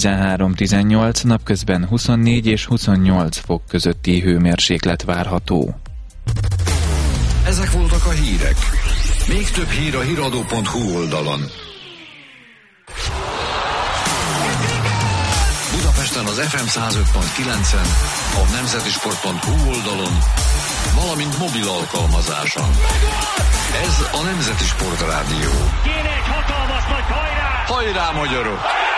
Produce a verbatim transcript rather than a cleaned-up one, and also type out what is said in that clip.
tizenhárom tizennyolc, napközben huszonnégy és huszonnyolc fok közötti hőmérséklet várható. Ezek voltak a hírek. Még több hír a híradó pont hu oldalon. Budapesten az ef em száz öt pont kilencen, a nemzetisport pont hu oldalon, valamint mobil alkalmazáson. Ez a Nemzeti Sport Rádió. Kéne egy hatalmas nagy hajrá! Hajrá, magyarok!